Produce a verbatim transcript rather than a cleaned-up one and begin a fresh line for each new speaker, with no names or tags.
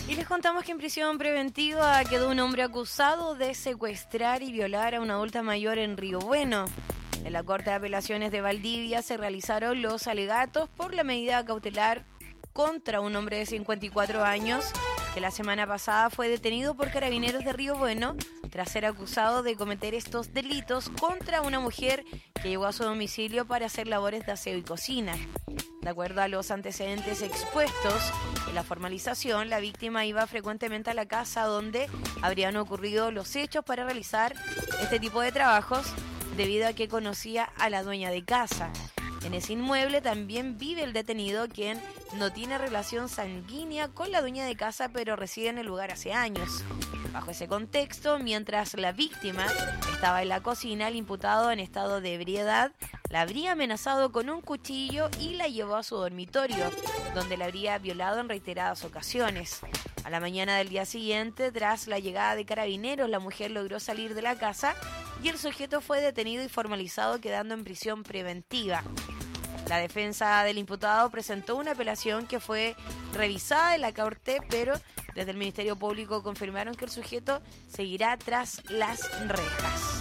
Y les contamos que en prisión preventiva quedó un hombre acusado de secuestrar y violar a una adulta mayor en Río Bueno. En la Corte de Apelaciones de Valdivia se realizaron los alegatos por la medida cautelar contra un hombre de cincuenta y cuatro años que la semana pasada fue detenido por carabineros de Río Bueno tras ser acusado de cometer estos delitos contra una mujer que llegó a su domicilio para hacer labores de aseo y cocina. De acuerdo a los antecedentes expuestos en la formalización, la víctima iba frecuentemente a la casa donde habrían ocurrido los hechos para realizar este tipo de trabajos debido a que conocía a la dueña de casa. En ese inmueble también vive el detenido, quien no tiene relación sanguínea con la dueña de casa, pero reside en el lugar hace años. Bajo ese contexto, mientras la víctima estaba en la cocina, el imputado en estado de ebriedad la habría amenazado con un cuchillo y la llevó a su dormitorio, donde la habría violado en reiteradas ocasiones. A la mañana del día siguiente, tras la llegada de carabineros, la mujer logró salir de la casa y el sujeto fue detenido y formalizado, quedando en prisión preventiva. La defensa del imputado presentó una apelación que fue revisada en la Corte, pero desde el Ministerio Público confirmaron que el sujeto seguirá tras las rejas.